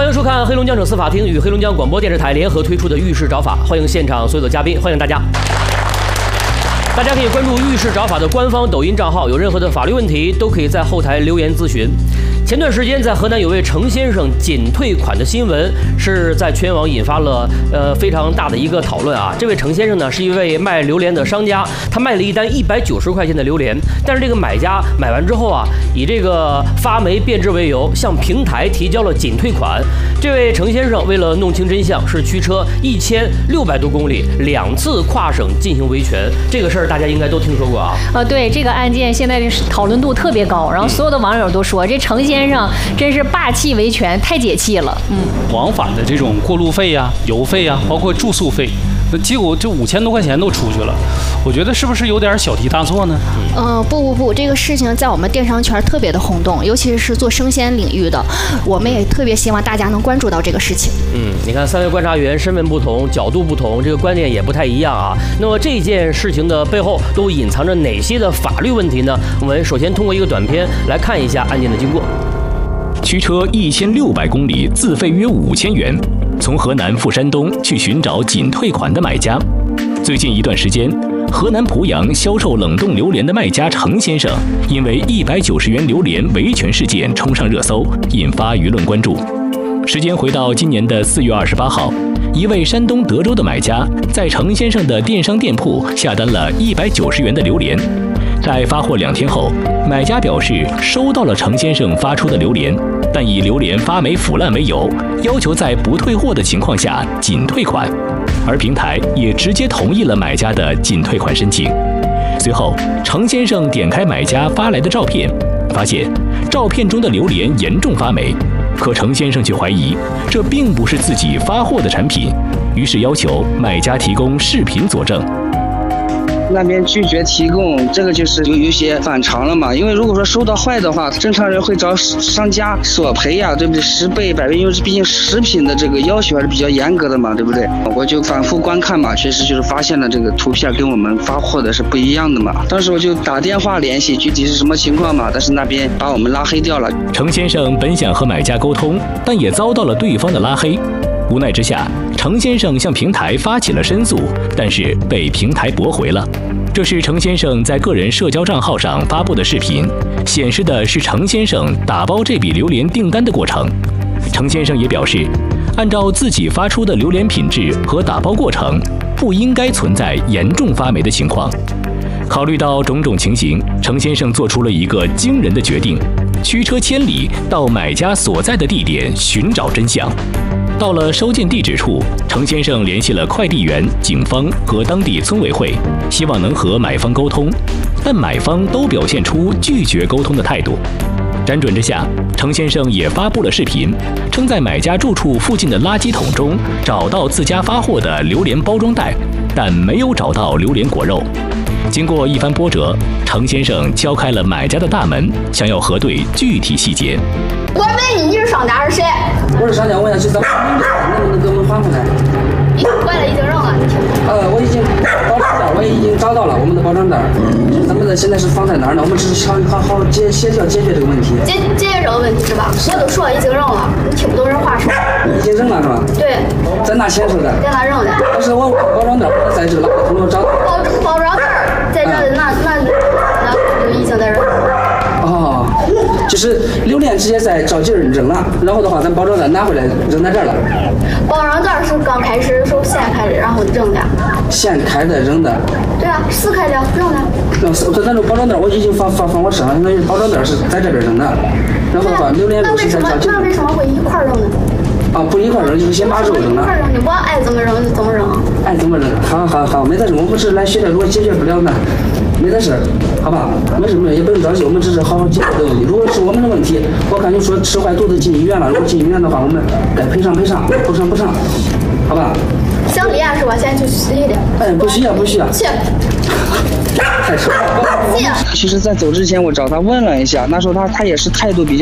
欢迎收看黑龙江省司法厅与黑龙江广播电视台联合推出的律师找法，欢迎现场所有的嘉宾，欢迎大家。大家可以关注律师找法的官方抖音账号，有任何的法律问题都可以在后台留言咨询。前段时间在河南有位程先生仅退款的新闻，是在全网引发了非常大的一个讨论啊。这位程先生呢是一位卖榴莲的商家，他卖了一单190块钱的榴莲，但是这个买家买完之后啊，以这个发霉变质为由，向平台提交了仅退款。这位程先生为了弄清真相，是驱车1600多公里，2次跨省进行维权。这个事儿大家应该都听说过啊。 对，这个案件现在的讨论度特别高，然后所有的网友都说这程先生真是霸气维权，太解气了。 往返的这种过路费呀、油费呀，包括住宿费，那结果这5000多块钱都出去了。我觉得是不是有点小题大做呢？ 不，这个事情在我们电商圈特别的轰动，尤其是做生鲜领域的，我们也特别希望大家能关注到这个事情。 你看3位观察员身份不同，角度不同，这个观点也不太一样啊。那么这件事情的背后都隐藏着哪些的法律问题呢？我们首先通过一个短片来看一下案件的经过。 驱车1600公里，自费约5000元，从河南赴山东去寻找仅退款的买家。最近一段时间，河南濮阳销售冷冻榴莲的卖家程先生，因为190元榴莲维权事件冲上热搜，引发舆论关注。时间回到今年的4月28号，一位山东德州的买家在程先生的电商店铺下单了190元的榴莲。在发货2天后，买家表示收到了程先生发出的榴莲，但以榴莲发霉腐烂为由，要求在不退货的情况下仅退款，而平台也直接同意了买家的仅退款申请。随后，程先生点开买家发来的照片，发现照片中的榴莲严重发霉，可程先生却怀疑这并不是自己发货的产品，于是要求买家提供视频佐证。 那边拒绝提供，这个就是有些反常了嘛。因为如果说收到坏的话，正常人会找商家索赔呀，对不对？10倍、100倍，因为毕竟食品的这个要求还是比较严格的嘛，对不对？我就反复观看嘛，确实就是发现了这个图片跟我们发货的是不一样的嘛。当时我就打电话联系，具体是什么情况嘛，但是那边把我们拉黑掉了。 程先生本想和买家沟通，但也遭到了对方的拉黑。无奈之下，程先生向平台发起了申诉，但是被平台驳回了。这是程先生在个人社交账号上发布的视频，显示的是程先生打包这笔榴莲订单的过程。程先生也表示，按照自己发出的榴莲品质和打包过程，不应该存在严重发霉的情况。考虑到种种情形，程先生做出了一个惊人的决定，驱车千里到买家所在的地点寻找真相。到了收件地址处，程先生联系了快递员、警方和当地村委会，希望能和买方沟通，但买方都表现出拒绝沟通的态度。辗转之下，程先生也发布了视频，称在买家住处附近的垃圾桶中找到自家发货的榴莲包装袋，但没有找到榴莲果肉。经过一番波折，程先生敲开了买家的大门，想要核对具体细节。 我问你是商家是谁？ 我是商家，我想去咱们能不能给我们还回来？ 已经坏了，已经扔了，你听。 我已经包装袋，我已经找到了我们的包装袋，咱们的现在是放在哪儿呢？我们只是想好好解决这个问题。 解决这个问题是吧？我都说已经扔了，你听不懂人话说。 已经扔了是吧？ 对。 在哪签收的？ 在哪扔的？ 但是我包装袋在这个垃圾桶中找到。 包装袋在这里，那就已经在这儿。 哦，就是榴莲直接在找劲儿扔了，然后的话咱包装袋拿回来扔在这儿了。 包装袋是刚开始的时候现开的，然后扔的。 现开的扔的。 对啊，撕开的扔的。 咱这包装袋我已经放我车上，相当于包装袋是在这边扔的，然后的话榴莲肉是在找劲儿。 那为什么会一块扔呢？ 不一块扔，就是先把肉扔了。 一块扔，你我爱怎么扔就怎么扔。 爱怎么扔？好，没得事，我们是来学的，如果解决不了呢，没得事，好吧？没什么，也不用着急，我们只是好好解决这个问题。如果是我们的问题，我感觉说吃坏肚子进医院了，如果进医院的话，我们该赔偿，不偿，好吧？ 想立案是吧？现在就立的。 不需要。 去。 太扯了。 去。 其实，在走之前，我找他问了一下，那时候他也是态度比较。